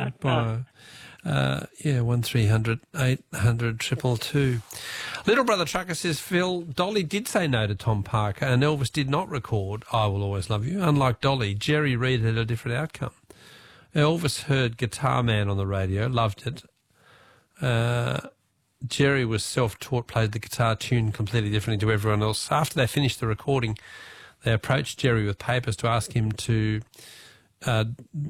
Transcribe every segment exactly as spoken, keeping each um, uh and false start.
it by, uh, yeah, one three hundred eight hundred triple two. Little Brother Trucker says, Phil, Dolly did say no to Tom Parker and Elvis did not record I Will Always Love You. Unlike Dolly, Jerry Reed had a different outcome. Elvis heard Guitar Man on the radio, loved it. Uh, Jerry was self-taught, played the guitar tune completely differently to everyone else. After they finished the recording, they approached Jerry with papers to ask him to uh,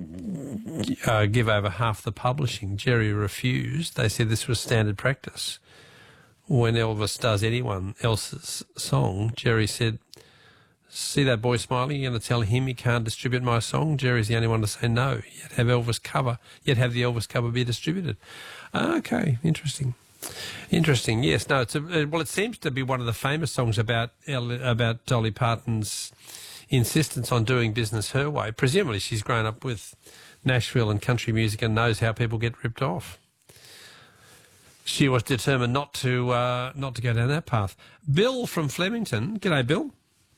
uh, give over half the publishing. Jerry refused. They said this was standard practice. When Elvis does anyone else's song, Jerry said, see that boy smiling? You're going to tell him he can't distribute my song? Jerry's the only one to say no. Yet have Elvis cover, yet have the Elvis cover be distributed. Okay, interesting. Interesting. Yes. No. It's a, well. It seems to be one of the famous songs about about Dolly Parton's insistence on doing business her way. Presumably, she's grown up with Nashville and country music and knows how people get ripped off. She was determined not to uh, not to go down that path. Bill from Flemington. G'day, Bill.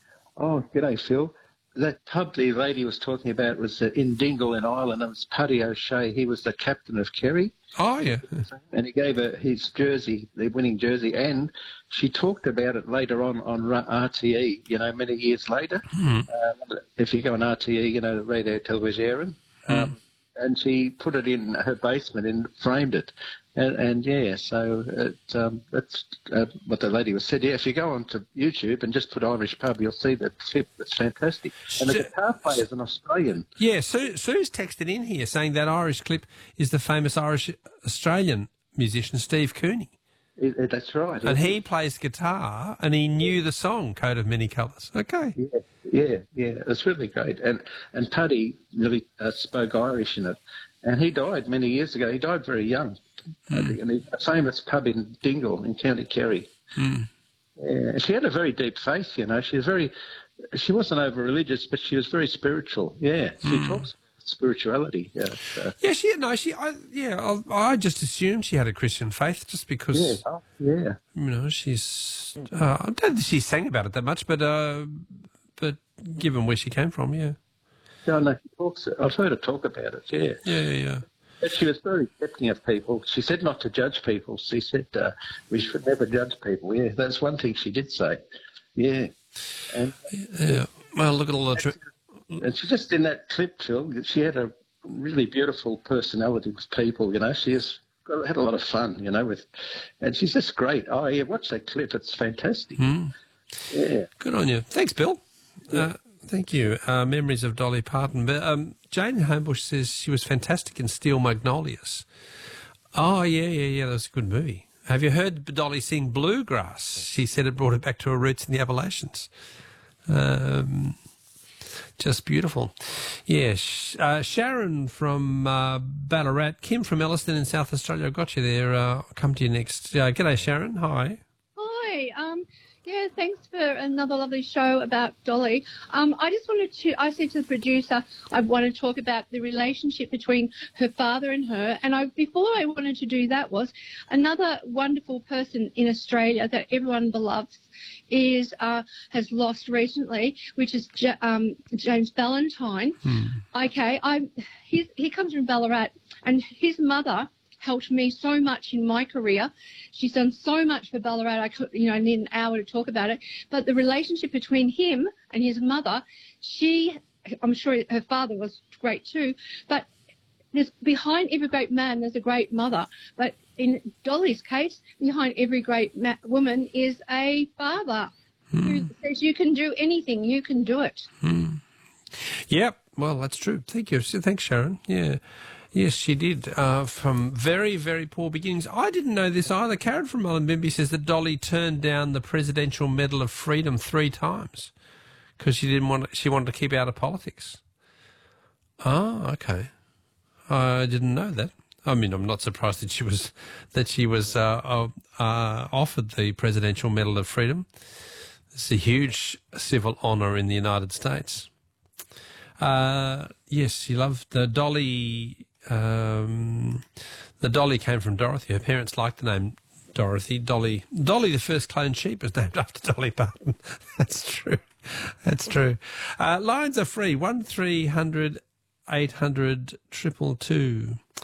Oh, g'day, Phil. That pub the lady was talking about was uh, in Dingle in Ireland. It was Paddy O'Shea. He was the captain of Kerry. Oh, yeah. And he gave her his jersey, the winning jersey, and she talked about it later on on R T E, you know, many years later. Mm. Uh, if you go on R T E, you know, the radio television, um, mm. and she put it in her basement and framed it. And, and yeah, so it, um, that's uh, what the lady was said. Yeah, if you go onto YouTube and just put Irish pub, you'll see that clip. It's fantastic. And the guitar player is an Australian. Yeah, Sue, Sue's texted in here saying that Irish clip is the famous Irish Australian musician Steve Cooney. It, it, that's right. And he plays guitar, and he knew the song "Coat of Many Colours." Okay. Yeah, yeah, yeah. It's really great. And and Paddy really uh, spoke Irish in it, and he died many years ago. He died very young. Mm. And a famous pub in Dingle in County Kerry. Mm. Yeah, she had a very deep faith, you know. She was very, she wasn't over religious, but she was very spiritual. Yeah, she mm. talks about spirituality. Yeah, so. yeah, she no, she, I, yeah, I, I just assumed she had a Christian faith just because. Yeah, oh, yeah. You know, she's. Uh, I don't think she sang about it that much, but uh, but given where she came from, yeah. No, no, she talks. I've heard her talk about it. Yeah. Yeah, yeah, yeah. But she was very accepting of people. She said not to judge people. She said uh, we should never judge people. Yeah, that's one thing she did say. Yeah. And, yeah. Well, look at all the... Tri- and she just, in that clip, Phil, she had a really beautiful personality with people, you know. She has had a lot of fun, you know, with... And she's just great. Oh, yeah, watch that clip. It's fantastic. Mm. Yeah. Good on you. Thanks, Bill. Yeah. Uh, Thank you. Uh, memories of Dolly Parton. But, um, Jane in Homebush says she was fantastic in Steel Magnolias. Oh, yeah, yeah, yeah, that was a good movie. Have you heard Dolly sing Bluegrass? She said it brought her back to her roots in the Appalachians. Um, just beautiful. Yeah, uh, Sharon from uh, Ballarat, Kim from Elliston in South Australia. I've got you there. Uh, I'll come to you next. Uh, g'day, Sharon. Hi. Hi. Um. Yeah, thanks for another lovely show about Dolly. Um, I just wanted to, I said to the producer, I want to talk about the relationship between her father and her. And I, before I wanted to do that was another wonderful person in Australia that everyone loves is, uh, has lost recently, which is J- um, James Valentine. Hmm. Okay, I, he's, he comes from Ballarat, and his mother helped me so much in my career. She's done so much for Ballarat. I could, you know, need an hour to talk about it. But the relationship between him and his mother, she, I'm sure her father was great too, but there's, behind every great man, there's a great mother. But in Dolly's case, behind every great ma- woman is a father hmm. who says you can do anything, you can do it. Hmm. Yep. Well, that's true. Thank you. Thanks, Sharon. Yeah. Yes, she did, uh, from very, very poor beginnings. I didn't know this either. Karen from Mullumbimby says that Dolly turned down the Presidential Medal of Freedom three times because she didn't want. She wanted to keep out of politics. Oh, okay. I didn't know that. I mean, I'm not surprised that she was that she was uh, uh, offered the Presidential Medal of Freedom. It's a huge civil honour in the United States. Uh, yes, she loved the Dolly. Um, the Dolly came from Dorothy. Her parents liked the name Dorothy. Dolly, Dolly, the first cloned sheep, was named after Dolly Parton. That's true. That's true. Uh, lines are free. One three hundred eight hundred triple two.